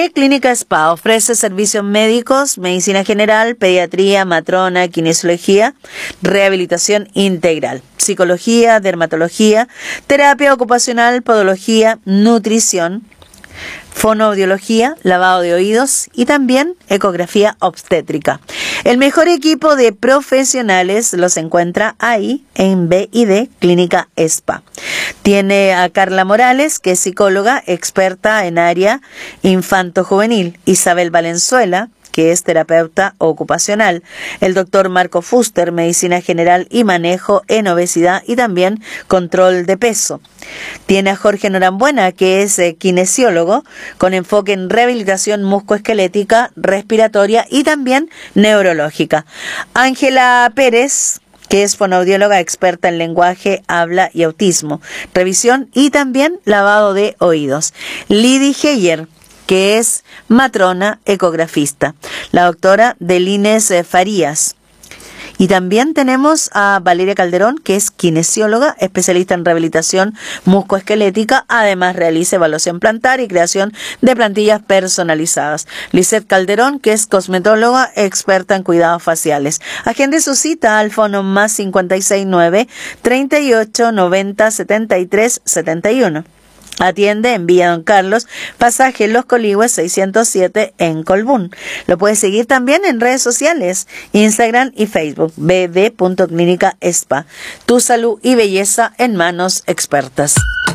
BD Clínica Spa ofrece servicios médicos, medicina general, pediatría, matrona, kinesiología, rehabilitación integral, psicología, dermatología, terapia ocupacional, podología, nutrición, fonoaudiología, lavado de oídos y también ecografía obstétrica. El mejor equipo de profesionales los encuentra ahí en BD Clínica Spa. Tiene a Carla Morales, que es psicóloga experta en área infanto-juvenil, Isabel Valenzuela, que es terapeuta ocupacional, el doctor Marco Fuster, medicina general y manejo en obesidad y también control de peso. Tiene a Jorge Norambuena, que es kinesiólogo con enfoque en rehabilitación musculoesquelética, respiratoria y también neurológica. Ángela Pérez, que es fonoaudióloga experta en lenguaje, habla y autismo, revisión y también lavado de oídos. Lidy Heyer, que es matrona ecografista, la doctora Delines Farías. Y también tenemos a Valeria Calderón, que es kinesióloga, especialista en rehabilitación musculoesquelética, además realiza evaluación plantar y creación de plantillas personalizadas. Lisette Calderón, que es cosmetóloga, experta en cuidados faciales. Agende su cita al fono más 569 38 90 73 71. Atiende en Villa Don Carlos, pasaje Los Coligües 607 en Colbún. Lo puedes seguir también en redes sociales, Instagram y Facebook, bd.clínica spa. Tu salud y belleza en manos expertas.